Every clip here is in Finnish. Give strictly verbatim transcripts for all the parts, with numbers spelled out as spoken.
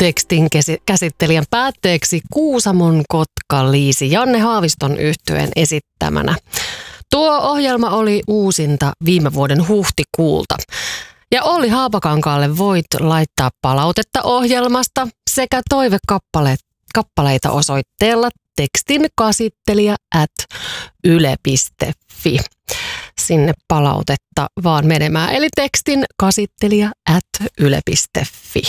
Tekstin käsittelijän päätteeksi Kuusamon Kotka-Liisi Janne Haaviston yhtyeen esittämänä. Tuo ohjelma oli uusinta viime vuoden huhtikuulta. Ja Olli Haapakankaalle voit laittaa palautetta ohjelmasta sekä toivekappaleita osoitteella tekstinkäsittelijä at yle piste fi. Sinne palautetta vaan menemään, eli tekstinkäsittelijä at yle piste fi.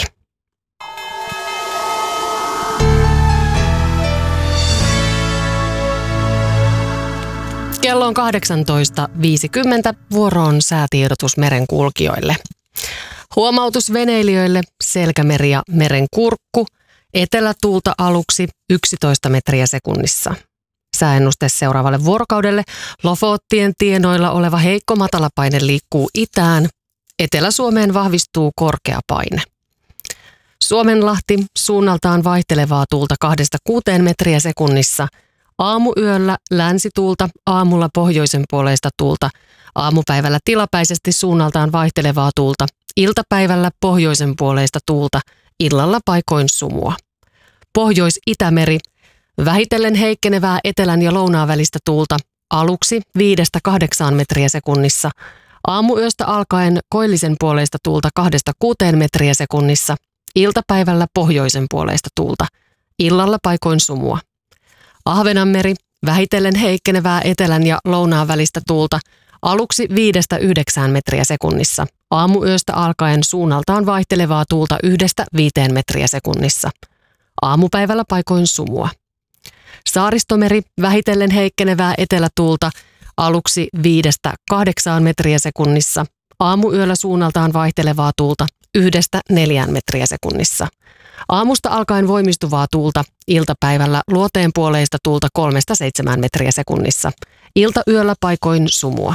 Kello on kahdeksantoista viisikymmentä, vuoroon säätiedotus merenkulkijoille. Huomautus veneilijöille, Selkämeri ja Merenkurkku, etelätuulta aluksi yksitoista metriä sekunnissa. Sääennuste seuraavalle vuorokaudelle, Lofottien tienoilla oleva heikko matalapaine liikkuu itään, Etelä-Suomeen vahvistuu korkea paine. Suomenlahti, suunnaltaan vaihtelevaa tuulta kahdesta kuuteen metriä sekunnissa. Aamuyöllä länsituulta, aamulla pohjoisen puoleista tuulta, aamupäivällä tilapäisesti suunnaltaan vaihtelevaa tuulta, iltapäivällä pohjoisen puoleista tuulta, illalla paikoin sumua. Pohjois-Itämeri, vähitellen heikkenevää etelän ja lounaan välistä tuulta, aluksi viidestä kahdeksaan metriä sekunnissa, aamuyöstä alkaen koillisen puoleista tuulta kahdesta kuuteen metriä sekunnissa, iltapäivällä pohjoisen puoleista tuulta, illalla paikoin sumua. Ahvenanmeri, vähitellen heikkenevää etelän ja lounaan välistä tuulta, aluksi viidestä yhdeksään metriä sekunnissa, aamuyöstä alkaen suunnaltaan vaihtelevaa tuulta yhdestä viiteen metriä sekunnissa, aamupäivällä paikoin sumua. Saaristomeri, vähitellen heikkenevää etelätuulta, aluksi viidestä kahdeksaan metriä sekunnissa, aamuyöllä suunnaltaan vaihtelevaa tuulta yhdestä neljään metriä sekunnissa. Aamusta alkaen voimistuvaa tuulta, iltapäivällä luoteen puoleista tuulta kolmesta seitsemään metriä sekunnissa, iltayöllä paikoin sumua.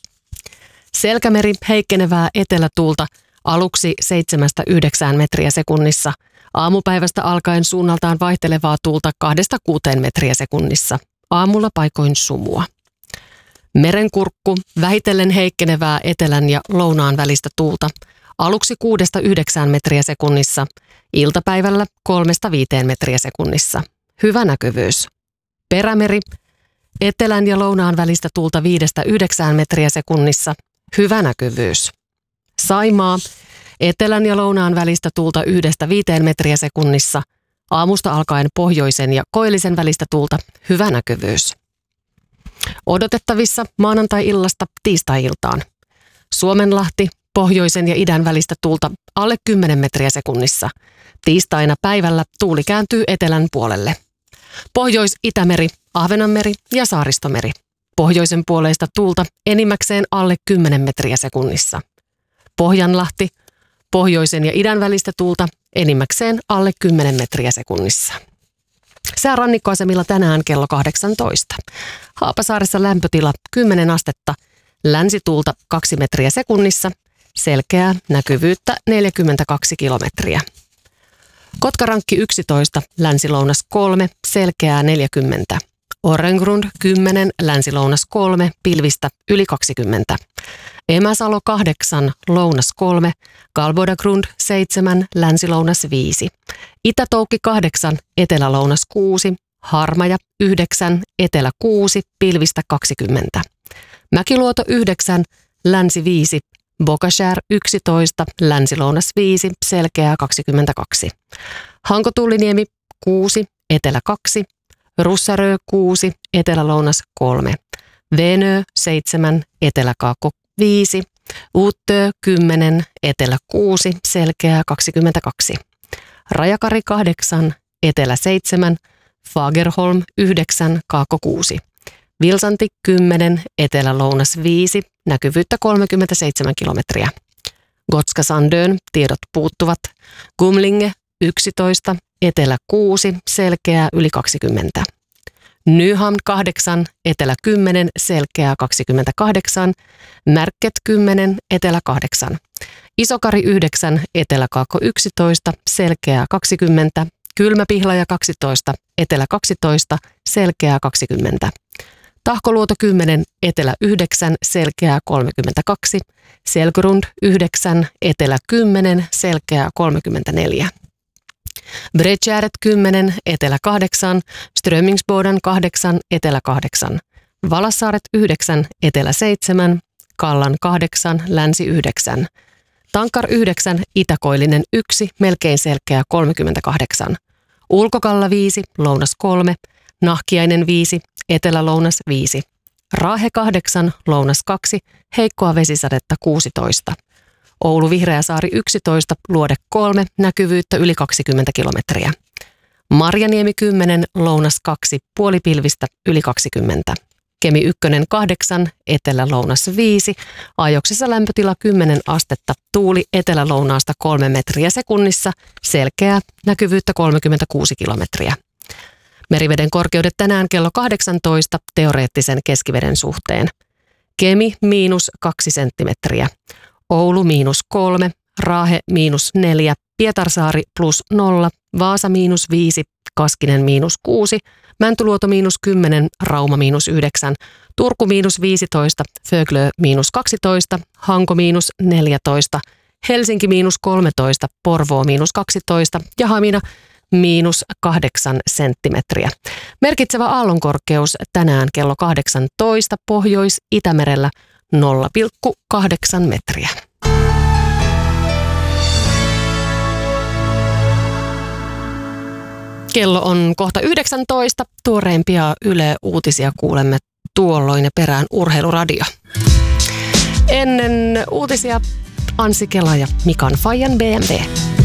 Selkämeri, heikkenevää etelätuulta, aluksi seitsemästä yhdeksään metriä sekunnissa, aamupäivästä alkaen suunnaltaan vaihtelevaa tuulta kahdesta kuuteen metriä sekunnissa, aamulla paikoin sumua. Merenkurkku, vähitellen heikkenevää etelän ja lounaan välistä tuulta, aluksi kuudesta yhdeksään metriä sekunnissa, iltapäivällä kolmesta viiteen metriä sekunnissa. Hyvä näkyvyys. Perämeri, etelän ja lounaan välistä tuulta viidestä yhdeksään metriä sekunnissa. Hyvä näkyvyys. Saimaa, etelän ja lounaan välistä tuulta yhdestä viiteen metriä sekunnissa. Aamusta alkaen pohjoisen ja koillisen välistä tuulta. Hyvä näkyvyys. Odotettavissa maanantai-illasta tiistai-iltaan. Suomenlahti, pohjoisen ja idän välistä tuulta alle kymmenen metriä sekunnissa. Tiistaina päivällä tuuli kääntyy etelän puolelle. Pohjois-Itämeri, Ahvenanmeri ja Saaristomeri. Pohjoisen puoleista tuulta enimmäkseen alle kymmenen metriä sekunnissa. Pohjanlahti, pohjoisen ja idän välistä tuulta enimmäkseen alle kymmenen metriä sekunnissa. Sää rannikkoasemilla tänään kello kahdeksantoista. Haapasaaressa lämpötila kymmenen astetta, länsituulta kaksi metriä sekunnissa, selkeää näkyvyyttä neljäkymmentäkaksi kilometriä. Kotkarankki yksitoista, länsilounas kolme, selkeää neljäkymmentä. Orrengrund kymmenen, länsilounas kolme, pilvistä yli kaksikymmentä. Emäsalo kahdeksan, lounas kolme, Galbodagrund seitsemän, länsilounas viisi. Itätoukki kahdeksan, etelälounas kuusi, Harmaja yhdeksän, etelä kuusi, pilvistä kaksikymmentä. Mäkiluoto yhdeksän, länsi viisi, Bokashär yksitoista, länsilounas viisi, selkeää kaksikymmentäkaksi. Hankotulliniemi kuusi, etelä kaksi, Russarö kuusi, etelälounas kolme, Venö seitsemän, eteläkaakko viisi, Uuttö kymmenen, etelä kuusi, selkeää kaksikymmentäkaksi. Rajakari kahdeksan, etelä seitsemän, Fagerholm yhdeksän, kaakko kuusi. Vilsanti kymmenen, etelä-lounas viisi, näkyvyyttä kolmekymmentäseitsemän kilometriä. Gotska Sandön, tiedot puuttuvat. Gumlinge yksitoista, etelä kuusi, selkeää yli kaksikymmentä. Nyhamn kahdeksan, etelä kymmenen, selkeää kaksikymmentäkahdeksan. Märket kymmenen, etelä kahdeksan. Isokari yhdeksän, eteläkaakko yksitoista, selkeää kaksikymmentä. Kylmäpihlaja kaksitoista, etelä kaksitoista, selkeää kaksikymmentä. Tahkoluoto kymmenen, etelä yhdeksän, selkeää kolmekymmentäkaksi. Selgrund yhdeksän, etelä kymmenen, selkeää kolmekymmentäneljä. Bredgääret kymmenen, etelä kahdeksan, Strömingsboden kahdeksan, etelä kahdeksan, Valassaaret yhdeksän, etelä seitsemän, Kallan kahdeksan, länsi yhdeksän, Tankar yhdeksän, Itäkoillinen yksi, melkein selkeä kolmekymmentäkahdeksan, Ulkokalla viisi, lounas kolme, Nahkiainen viisi, etelä-lounas viisi, Raahe kahdeksan, lounas kaksi, heikkoa vesisadetta kuusitoista, Oulu Vihreäsaari yksitoista, Luode kolme, näkyvyyttä yli kaksikymmentä kilometriä, Marjaniemi kymmenen, lounas kaksi, puolipilvistä yli kaksikymmentä, Kemi ykkönen kahdeksan, etelä-lounas viisi, Ajoksessa lämpötila kymmenen astetta, tuuli etelä-lounaasta kolme metriä sekunnissa, selkeää, näkyvyyttä kolmekymmentäkuusi kilometriä. Meriveden korkeudet tänään kello kahdeksantoista teoreettisen keskiveden suhteen. Kemi miinus kaksi senttimetriä, Oulu miinus kolme, Raahe miinus neljä, Pietarsaari plus nolla, Vaasa miinus viisi, Kaskinen miinus kuusi, Mäntyluoto miinus kymmenen, Rauma miinus yhdeksän, Turku miinus viisitoista, Föglö miinus kaksitoista, Hanko miinus neljätoista, Helsinki miinus kolmetoista, Porvoo miinus kaksitoista ja Hamina miinus kahdeksan senttimetriä. Merkitsevä aallonkorkeus tänään kello kahdeksantoista Pohjois-Itämerellä nolla pilkku kahdeksan metriä. Kello on kohta yhdeksäntoista. Tuoreimpia Yle Uutisia kuulemme tuolloin ja perään Urheiluradio. Ennen uutisia Anssi Kela ja Mikan Fajan B M W.